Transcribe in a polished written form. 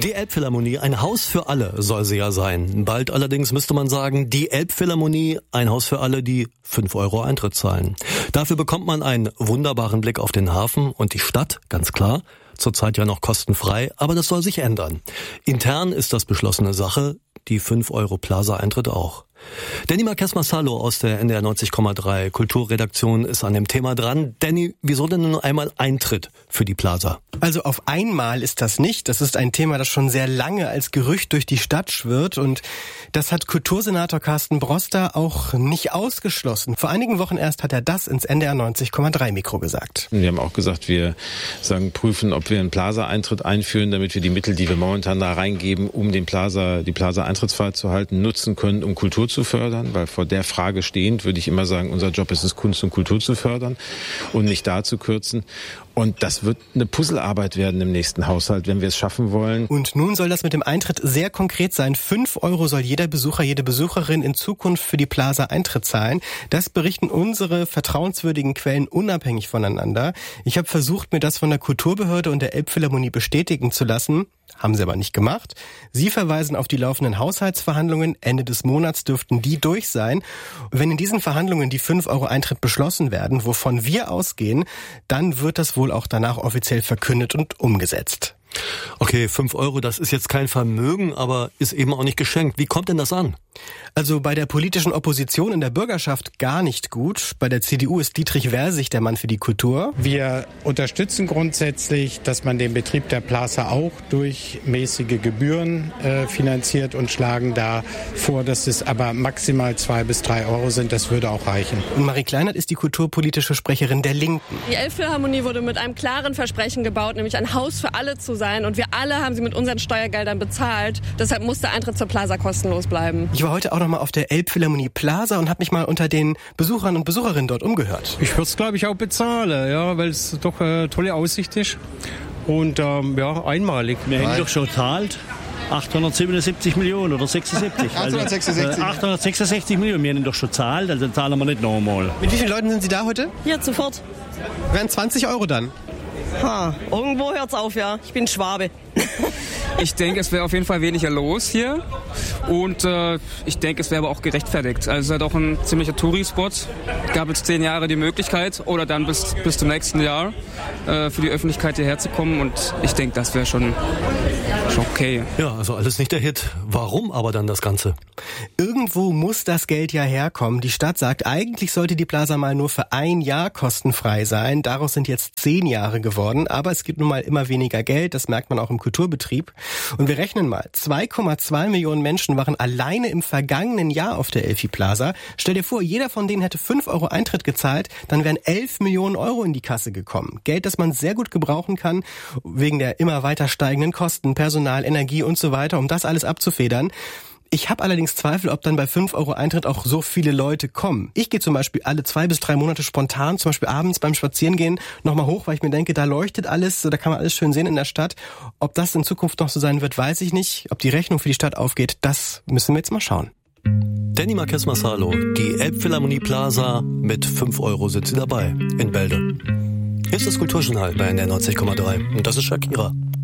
Die Elbphilharmonie, ein Haus für alle soll sie ja sein. Bald allerdings müsste man sagen, die Elbphilharmonie, ein Haus für alle, die 5 € Eintritt zahlen. Dafür bekommt man einen wunderbaren Blick auf den Hafen und die Stadt, ganz klar. Zurzeit ja noch kostenfrei, aber das soll sich ändern. Intern ist das beschlossene Sache, die 5 € Plaza-Eintritt auch. Danny Marquez-Massalo aus der NDR 90,3 Kulturredaktion ist an dem Thema dran. Danny, wieso denn nur einmal Eintritt für die Plaza? Also auf einmal ist das nicht. Das ist ein Thema, das schon sehr lange als Gerücht durch die Stadt schwirrt. Und das hat Kultursenator Carsten Broster auch nicht ausgeschlossen. Vor einigen Wochen erst hat er das ins NDR 90,3 Mikro gesagt. Wir haben auch gesagt, wir prüfen, ob wir einen Plaza-Eintritt einführen, damit wir die Mittel, die wir momentan da reingeben, um die Plaza-Eintrittsfrei zu halten, nutzen können, um Kultur zu fördern, weil vor der Frage stehend würde ich immer sagen, unser Job ist es, Kunst und Kultur zu fördern und nicht da zu kürzen. Und das wird eine Puzzlearbeit werden im nächsten Haushalt, wenn wir es schaffen wollen. Und nun soll das mit dem Eintritt sehr konkret sein. 5 € soll jeder Besucher, jede Besucherin in Zukunft für die Plaza Eintritt zahlen. Das berichten unsere vertrauenswürdigen Quellen unabhängig voneinander. Ich habe versucht, mir das von der Kulturbehörde und der Elbphilharmonie bestätigen zu lassen. Haben sie aber nicht gemacht. Sie verweisen auf die laufenden Haushaltsverhandlungen. Ende des Monats dürften die durch sein. Und wenn in diesen Verhandlungen die 5 € Eintritt beschlossen werden, wovon wir ausgehen, dann wird das wohl auch danach offiziell verkündet und umgesetzt. Okay, 5 €, das ist jetzt kein Vermögen, aber ist eben auch nicht geschenkt. Wie kommt denn das an? Also bei der politischen Opposition in der Bürgerschaft gar nicht gut. Bei der CDU ist Dietrich Versich der Mann für die Kultur. Wir unterstützen grundsätzlich, dass man den Betrieb der Plaza auch durch mäßige Gebühren finanziert und schlagen da vor, dass es aber maximal 2 bis 3 € sind. Das würde auch reichen. Und Marie Kleinert ist die kulturpolitische Sprecherin der Linken. Die Elbphilharmonie wurde mit einem klaren Versprechen gebaut, nämlich ein Haus für alle zu sein. Und wir alle haben sie mit unseren Steuergeldern bezahlt. Deshalb muss der Eintritt zur Plaza kostenlos bleiben. Ich war heute auch noch mal auf der Elbphilharmonie Plaza und habe mich mal unter den Besuchern und Besucherinnen dort umgehört. Ich würde es, glaube ich, auch bezahlen, ja, weil es doch eine tolle Aussicht ist und einmalig. Wir haben doch schon gezahlt. 877 Millionen oder 76. 866 Millionen, wir haben doch schon gezahlt, also zahlen wir nicht nochmal. Mit wie vielen Leuten sind Sie da heute? Ja, sofort. Wären 20 € dann? Irgendwo hört's auf, ja. Ich bin Schwabe. Ich denke, es wäre auf jeden Fall weniger los hier und ich denke, es wäre aber auch gerechtfertigt. Also es ist halt auch ein ziemlicher Touri-Spot. Gab jetzt 10 Jahre die Möglichkeit oder dann bis zum nächsten Jahr für die Öffentlichkeit hierher zu kommen und ich denke, das wäre schon okay. Ja, also alles nicht der Hit. Warum aber dann das Ganze? Irgendwo muss das Geld ja herkommen. Die Stadt sagt, eigentlich sollte die Plaza mal nur für 1 Jahr kostenfrei sein. Daraus sind jetzt 10 Jahre geworden. Aber es gibt nun mal immer weniger Geld. Das merkt man auch im Kulturbetrieb. Und wir rechnen mal. 2,2 Millionen Menschen waren alleine im vergangenen Jahr auf der Elfi Plaza. Stell dir vor, jeder von denen hätte 5 € Eintritt gezahlt. Dann wären 11 Millionen € in die Kasse gekommen. Geld, das man sehr gut gebrauchen kann, wegen der immer weiter steigenden Kosten, Personal, Energie und so weiter, um das alles abzufedern. Ich habe allerdings Zweifel, ob dann bei 5 € Eintritt auch so viele Leute kommen. Ich gehe zum Beispiel alle 2 bis 3 Monate spontan, zum Beispiel abends beim Spazierengehen, nochmal hoch, weil ich mir denke, da leuchtet alles, da kann man alles schön sehen in der Stadt. Ob das in Zukunft noch so sein wird, weiß ich nicht. Ob die Rechnung für die Stadt aufgeht, das müssen wir jetzt mal schauen. Danny Marquez-Massalo, die Elbphilharmonie Plaza, mit 5 € sind sie dabei in Bälde. Hier ist das Kulturjournal bei NDR 90,3 und das ist Shakira.